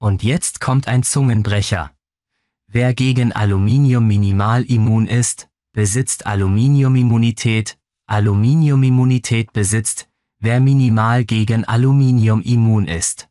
Und jetzt kommt ein Zungenbrecher. Wer gegen Aluminium minimal immun ist, besitzt Aluminiumimmunität. Aluminiumimmunität besitzt, wer minimal gegen Aluminium immun ist.